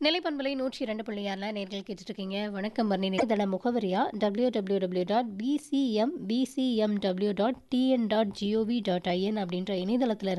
நிலைப்பண்பலை 102.6 நேர்கள் கேட்டுட்டு இருக்கீங்க. வணக்கம் பரணி. இணையதள முகவரியா www.bcmbcmw.tn.gov.in அப்படின்ற இணையதளத்துல